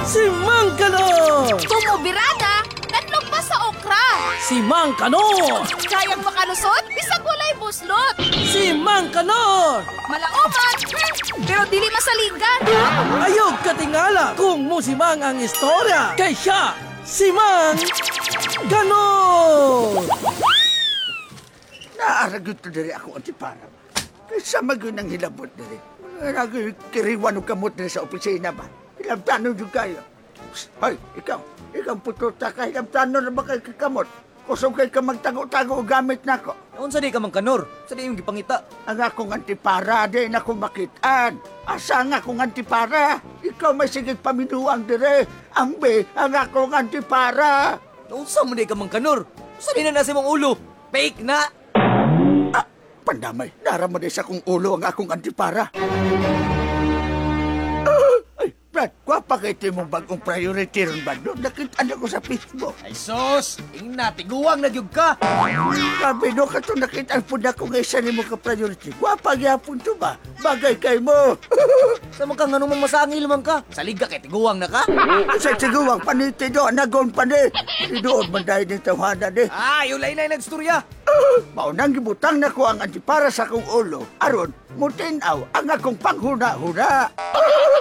Si Mang Kanor! Bumubirada, tatlog pa sa okra. Si Mang Kanor! Kayang makalusot, bisag walay buslot. Si Mang Kanor! Malaoman, pero dili masalingan. Ayog katingala kung musimang ang istorya. Kay siya, si Mang Kanor! Naaragot to diri ako antiparang. Kaysa magyun ang hilabot diri. Nagkiriwan o kamot diri sa opisina ba? Hilabtanon yung kayo. Hoy, ikaw pututa ka, hilabtanon na ba kayo kakamot? Kusog kayo ka magtago-tago o gamit na ko. Unsa di ka Mang Kanor? Sa di yung gipangita? Ang akong antipara, di na akong makitaan. Asa nga akong antipara? Ikaw may sigig paminuang dire. Ambe, ang akong antipara. Unsa mo di ka Mang Kanor? Sa di na nasa mong ulo? Fake na! Pandamay, nara mo din sa kong ulo ang akong antipara. Ay, Brad, kwapa kayo ito mong bagong priority ron ba? Doon nakita ko sa Facebook. Ay sos! Ingna, tiguang na gyud ka! Sabi no, kato nakita po na kung isa ni mo ka-priority. Kwapa gyapon to ba? Bagay kay mo. Sa mga nga naman masangil man ka. Salig ka kay tiguang na ka. Sa siguwang paniti do, nagon pa ni. Doon man dahil ng tawhana ni. Ah, yung lain na nagstorya. Maunang gibutang na ko ang antipara sa kong ulo. Aron, mutinaw ang akong panghuna-huna.